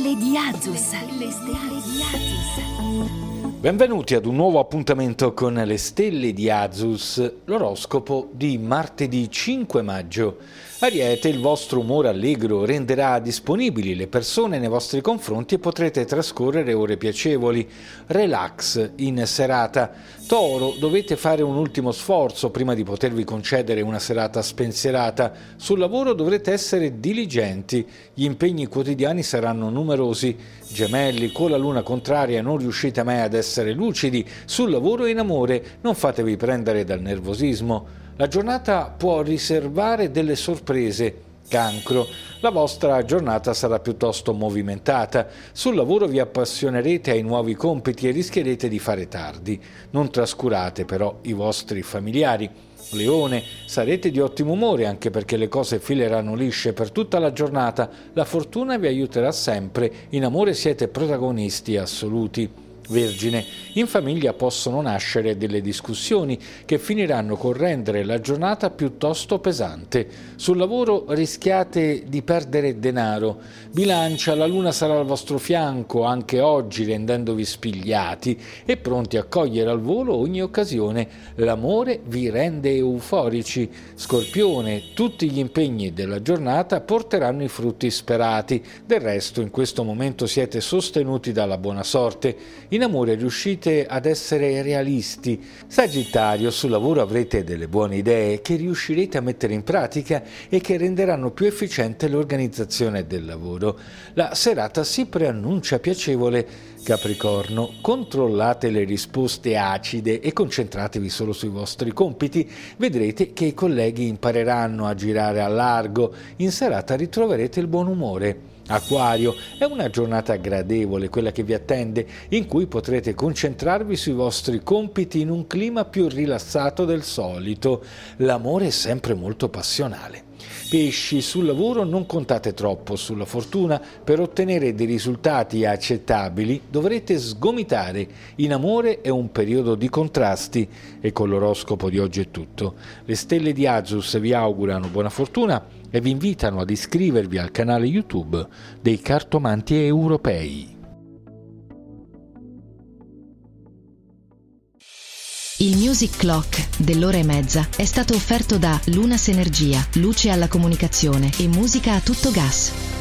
stelle di Azus. Le stelle di Azus. Benvenuti ad un nuovo appuntamento con le stelle di Azus, l'oroscopo di martedì 5 maggio. Ariete, il vostro umore allegro renderà disponibili le persone nei vostri confronti e potrete trascorrere ore piacevoli. Relax in serata. Toro, dovete fare un ultimo sforzo prima di potervi concedere una serata spensierata. Sul lavoro dovrete essere diligenti, gli impegni quotidiani saranno numerosi. Gemelli, con la luna contraria non riuscite mai ad essere lucidi. Sul lavoro e in amore non fatevi prendere dal nervosismo. La giornata può riservare delle sorprese. Cancro, la vostra giornata sarà piuttosto movimentata. Sul lavoro vi appassionerete ai nuovi compiti e rischierete di fare tardi. Non trascurate però i vostri familiari. Leone, sarete di ottimo umore anche perché le cose fileranno lisce per tutta la giornata. La fortuna vi aiuterà sempre. In amore siete protagonisti assoluti. Vergine, in famiglia possono nascere delle discussioni che finiranno col rendere la giornata piuttosto pesante. Sul lavoro rischiate di perdere denaro. Bilancia, la luna sarà al vostro fianco anche oggi rendendovi spigliati e pronti a cogliere al volo ogni occasione. L'amore vi rende euforici. Scorpione, tutti gli impegni della giornata porteranno i frutti sperati. Del resto in questo momento siete sostenuti dalla buona sorte. In amore riuscite ad essere realisti. Sagittario, sul lavoro avrete delle buone idee che riuscirete a mettere in pratica e che renderanno più efficiente l'organizzazione del lavoro. La serata si preannuncia piacevole. Capricorno, controllate le risposte acide e concentratevi solo sui vostri compiti. Vedrete che i colleghi impareranno a girare a largo. In serata ritroverete il buon umore. Acquario, è una giornata gradevole quella che vi attende, in cui potrete concentrarvi sui vostri compiti in un clima più rilassato del solito. L'amore è sempre molto passionale. Pesci, sul lavoro non contate troppo sulla fortuna. Per ottenere dei risultati accettabili dovrete sgomitare. In amore è un periodo di contrasti. E con l'oroscopo di oggi è tutto. Le stelle di Azus vi augurano buona fortuna e vi invitano ad iscrivervi al canale YouTube dei cartomanti europei. Il Music Clock dell'ora e mezza è stato offerto da Lunas Energia, luce alla comunicazione e musica a tutto gas.